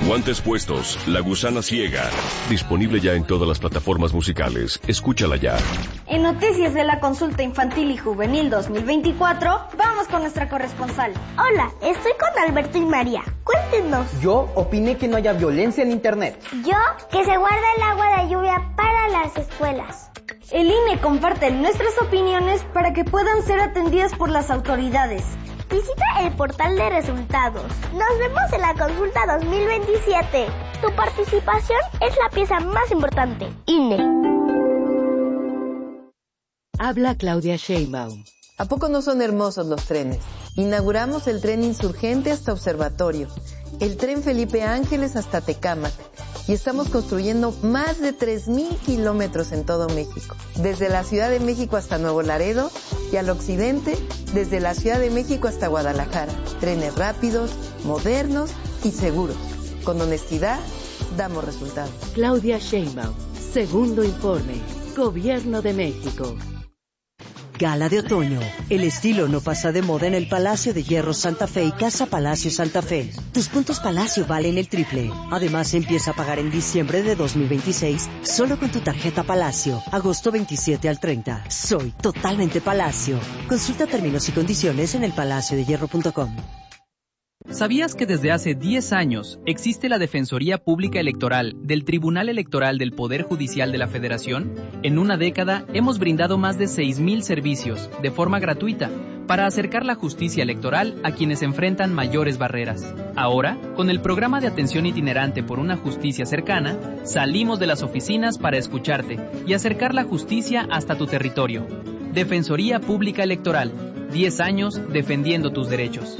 Guantes puestos, La Gusana Ciega. Disponible ya en todas las plataformas musicales. Escúchala ya. En noticias de la consulta infantil y juvenil 2024, vamos con nuestra corresponsal. Hola, estoy con Alberto y María. Cuéntenos. Yo opiné que no haya violencia en internet. Yo, que se guarda el agua de lluvia para las escuelas. El INE comparte nuestras opiniones para que puedan ser atendidas por las autoridades. Visita el portal de resultados. Nos vemos en la consulta 2027. Tu participación es la pieza más importante. INE. Habla Claudia Sheinbaum. ¿A poco no son hermosos los trenes? Inauguramos el tren Insurgente hasta Observatorio, el tren Felipe Ángeles hasta Tecámac, y estamos construyendo más de 3,000 kilómetros en todo México, desde la Ciudad de México hasta Nuevo Laredo y al occidente, desde la Ciudad de México hasta Guadalajara. Trenes rápidos, modernos y seguros. Con honestidad, damos resultados. Claudia Sheinbaum, segundo informe, Gobierno de México. Gala de otoño. El estilo no pasa de moda en el Palacio de Hierro Santa Fe y Casa Palacio Santa Fe. Tus puntos Palacio valen el triple. Además, empieza a pagar en diciembre de 2026 solo con tu tarjeta Palacio. Agosto 27 al 30. Soy totalmente Palacio. Consulta términos y condiciones en elpalaciodehierro.com. ¿Sabías que desde hace 10 años existe la Defensoría Pública Electoral del Tribunal Electoral del Poder Judicial de la Federación? En una década hemos brindado más de 6,000 servicios de forma gratuita para acercar la justicia electoral a quienes enfrentan mayores barreras. Ahora, con el programa de atención itinerante por una justicia cercana, salimos de las oficinas para escucharte y acercar la justicia hasta tu territorio. Defensoría Pública Electoral, 10 años defendiendo tus derechos.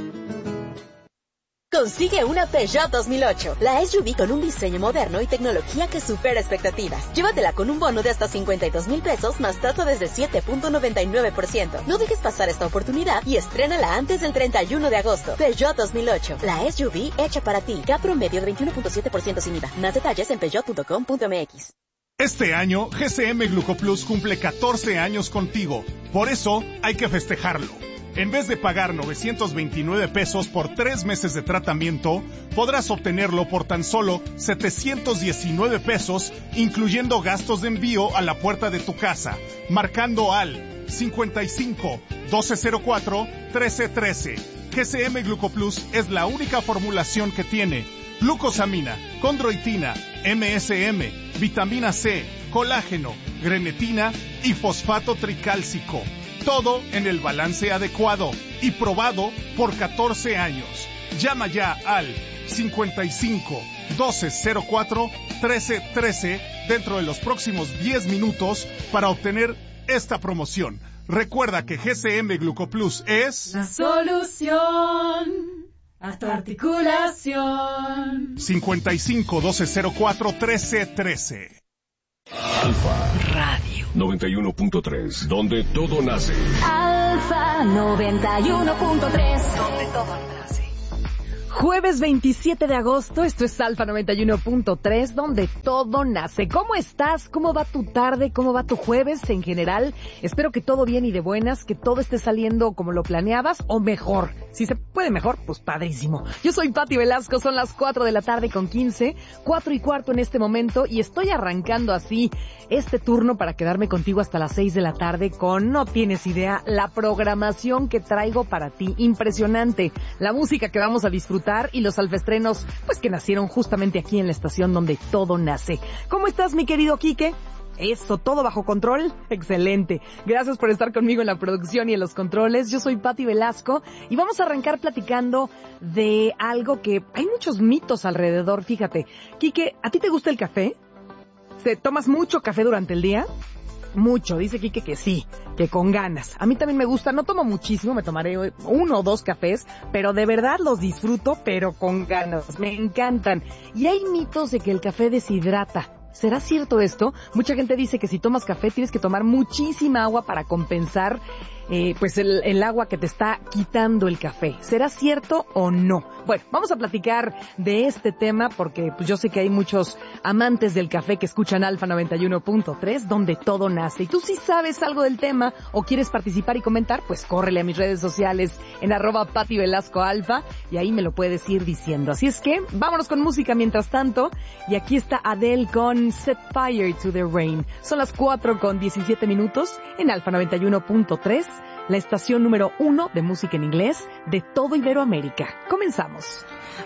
Consigue una Peugeot 2008, la SUV con un diseño moderno y tecnología que supera expectativas. Llévatela con un bono de hasta 52,000 pesos más tasa desde 7.99%. No dejes pasar esta oportunidad y estrénala antes del 31 de agosto. Peugeot 2008, la SUV hecha para ti. CAP promedio de 21.7% sin IVA. Más detalles en peugeot.com.mx. Este año, GCM Glucoplus cumple 14 años contigo. Por eso, hay que festejarlo. En vez de pagar 929 pesos por 3 meses de tratamiento, podrás obtenerlo por tan solo 719 pesos, incluyendo gastos de envío a la puerta de tu casa, marcando al 55 1204 1313. GCM Glucoplus es la única formulación que tiene glucosamina, condroitina, MSM, vitamina C, colágeno, grenetina y fosfato tricálcico. Todo en el balance adecuado y probado por 14 años. Llama ya al 55 1204 1313 dentro de los próximos 10 minutos para obtener esta promoción. Recuerda que GCM Glucoplus es la solución a tu articulación. 55 1204 1313. Alfa Radio 91.3, donde todo nace. Alfa 91.3, donde todo nace. Jueves 27 de agosto, esto es Alfa 91.3, donde todo nace. ¿Cómo estás? ¿Cómo va tu tarde? ¿Cómo va tu jueves en general? Espero que todo bien y de buenas, que todo esté saliendo como lo planeabas o mejor. Si se puede mejor, pues padrísimo. Yo soy Pati Velasco, son las 4 de la tarde con 15, 4:15 en este momento, y estoy arrancando así este turno para quedarme contigo hasta las 6 de la tarde con, no tienes idea, la programación que traigo para ti. Impresionante. La música que vamos a disfrutar y los alfestrenos, pues que nacieron justamente aquí en la estación donde todo nace. ¿Cómo estás, mi querido Quique? Eso, ¿todo bajo control? Excelente. Gracias por estar conmigo en la producción y en los controles. Yo soy Pati Velasco y vamos a arrancar platicando de algo que hay muchos mitos alrededor. Fíjate, Quique, ¿a ti te gusta el café? ¿Tomas mucho café durante el día? Mucho, dice Quique que sí, que con ganas. A mí también me gusta, no tomo muchísimo, me tomaré 1 o 2 cafés, pero de verdad los disfruto, pero con ganas, me encantan. Y hay mitos de que el café deshidrata. ¿Será cierto esto? Mucha gente dice que si tomas café tienes que tomar muchísima agua para compensar pues el agua que te está quitando el café. ¿Será cierto o no? Bueno, vamos a platicar de este tema porque pues yo sé que hay muchos amantes del café que escuchan Alfa 91.3, donde todo nace. Y tú si sabes algo del tema o quieres participar y comentar, pues córrele a mis redes sociales en @PatiVelascoAlfa y ahí me lo puedes ir diciendo. Así es que vámonos con música mientras tanto. Y aquí está Adele con Set Fire to the Rain. Son las 4:17 en Alfa 91.3, la estación número 1 de música en inglés de todo Iberoamérica. Comenzamos.